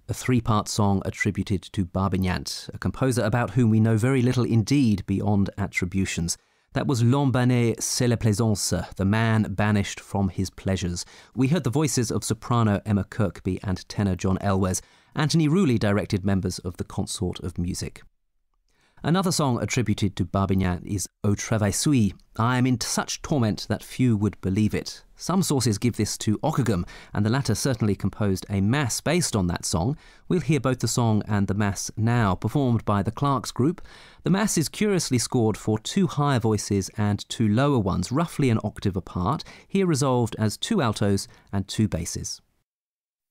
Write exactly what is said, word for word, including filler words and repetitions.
a three-part song attributed to Barbignat, a composer about whom we know very little indeed beyond attributions. That was L'homme banni c'est la plaisance, the man banished from his pleasures. We heard the voices of soprano Emma Kirkby and tenor John Elwes. Anthony Rooley directed members of the Consort of Music. Another song attributed to Barbignat is Au travail suis. I am in such torment that few would believe it. Some sources give this to Ockeghem, and the latter certainly composed a mass based on that song. We'll hear both the song and the mass now, performed by the Clarks Group. The mass is curiously scored for two higher voices and two lower ones, roughly an octave apart, here resolved as two altos and two basses.